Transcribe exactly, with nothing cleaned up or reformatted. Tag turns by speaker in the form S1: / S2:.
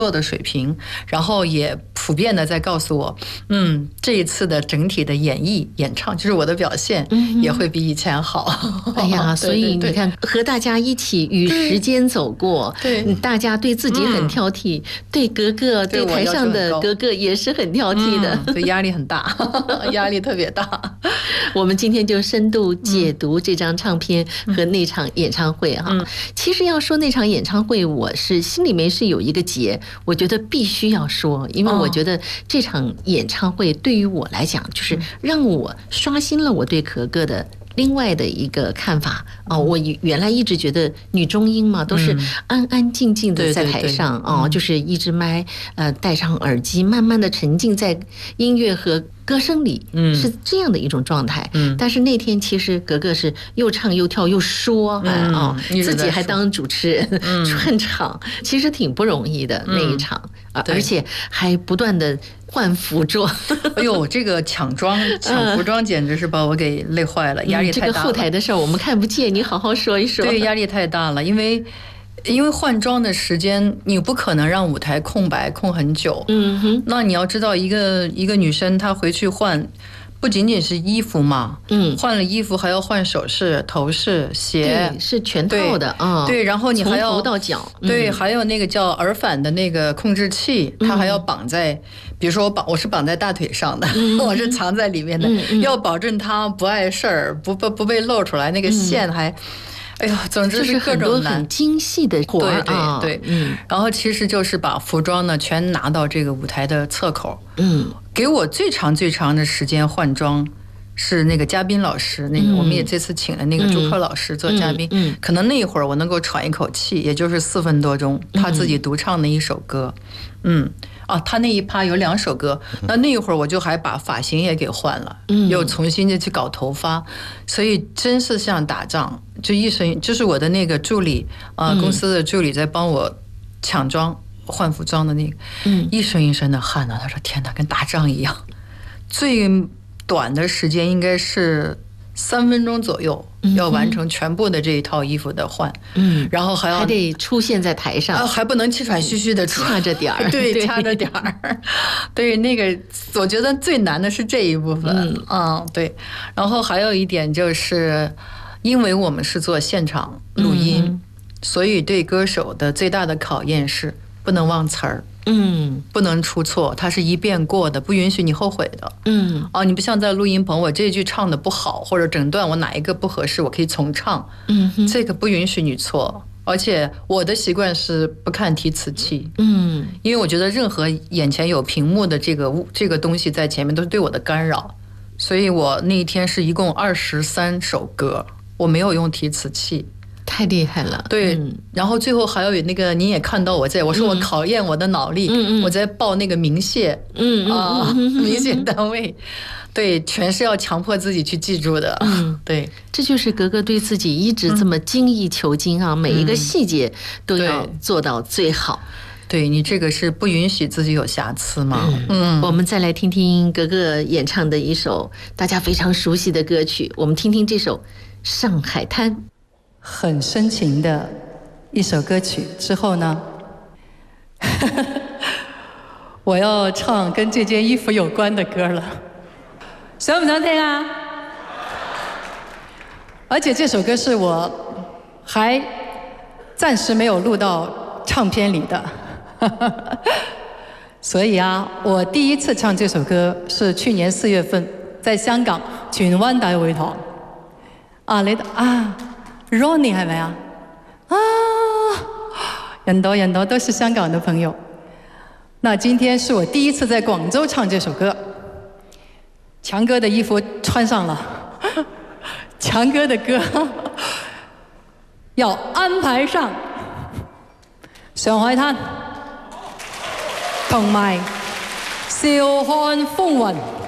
S1: 的水平，然后也普遍的在告诉我，嗯，这一次的整体的演绎、演唱，就是我的表现也会比以前好。
S2: 嗯、哎呀，所以你看，和大家一起与时间走过，
S1: 对，
S2: 大家对自己很挑剔，嗯、对格格，对台上的格格也是很挑剔的，
S1: 嗯、所以压力很大，压力特别大。
S2: 我们今天就深度解读这张唱片和那场演唱会哈。嗯、其实要说那场演唱会，我是心里面是有一个结。我觉得必须要说，因为我觉得这场演唱会对于我来讲，就是让我刷新了我对格格的另外的一个看法啊！我原来一直觉得女中音嘛，都是安安静静的在台上啊，就是一支麦，呃，戴上耳机，慢慢的沉浸在音乐和歌声里，是这样的一种状态。嗯，但是那天其实格格是又唱又跳又说，啊、哦，自己还当主持人、嗯、串场，其实挺不容易的那一场，嗯、而且还不断的换服装。
S1: 哎呦，这个抢装抢服装简直是把我给累坏了，压力太大了。
S2: 嗯、这个后台的事儿我们看不见，你好好说一说。
S1: 对，压力太大了，因为。因为换装的时间，你不可能让舞台空白空很久。嗯哼，那你要知道，一个一个女生她回去换，不仅仅是衣服嘛，嗯，换了衣服还要换首饰、头饰、鞋，
S2: 是全套的啊。
S1: 对，然后你还要
S2: 从头到脚，
S1: 嗯、对，还有那个叫耳返的那个控制器，它还要绑在，嗯、比如说我绑，我是绑在大腿上的，嗯、我是藏在里面的，嗯、要保证它不碍事儿，不不不被露出来，那个线还。嗯哎呀，总之是各种难，
S2: 很精细的活儿，
S1: 对对对，嗯，然后其实就是把服装呢全拿到这个舞台的侧口，嗯，给我最长最长的时间换装是那个嘉宾老师，那个、嗯、我们也这次请了那个朱克老师做嘉宾，嗯，嗯可能那一会儿我能够喘一口气，也就是四分多钟，他自己独唱的一首歌，嗯。啊，他那一趴有两首歌，那那一会儿我就还把发型也给换了，嗯，又重新的去搞头发，所以真是像打仗，就一身就是我的那个助理啊、呃，公司的助理在帮我抢装换服装的那个，嗯，一身一身的汗呢。他说：“天哪，跟打仗一样。”最短的时间应该是三分钟左右。要完成全部的这一套衣服的换，嗯，然后还要
S2: 还得出现在台上，
S1: 啊，还不能气喘吁吁的
S2: 掐着点儿，
S1: 对，掐着点儿，对，那个我觉得最难的是这一部分，嗯，嗯对，然后还有一点就是，因为我们是做现场录音，嗯、所以对歌手的最大的考验是不能忘词儿。嗯，不能出错，它是一遍过的，不允许你后悔的。嗯，哦，你不像在录音棚，我这句唱的不好，或者整段我哪一个不合适，我可以重唱。嗯，这个不允许你错。而且我的习惯是不看提词器。嗯，因为我觉得任何眼前有屏幕的这个这个东西在前面都是对我的干扰，所以我那一天是一共二十三首歌，我没有用提词器。
S2: 太厉害了，
S1: 对，嗯、然后最后还有那个，你也看到我在，我说我考验我的脑力，嗯、我在报那个鸣谢，嗯啊，呃、鸣谢单位，对，全是要强迫自己去记住的，嗯，对，
S2: 这就是格格对自己一直这么精益求精啊，嗯、每一个细节都要做到最好。
S1: 对，你这个是不允许自己有瑕疵嘛？嗯，
S2: 嗯我们再来听听格格演唱的一首大家非常熟悉的歌曲，我们听听这首《上海滩》。
S1: 很深情的一首歌曲之后呢，我要唱跟这件衣服有关的歌了，想不想听啊？而且这首歌是我还暂时没有录到唱片里的，所以啊，我第一次唱这首歌是去年四月份在香港荃灣大會堂啊，你啊。Ronnie 係咪啊？啊，人多人多都是香港的朋友。那今天是我第一次在廣州唱這首歌，強哥的衣服穿上了，強哥的歌要安排上上海灘同埋笑看風雲。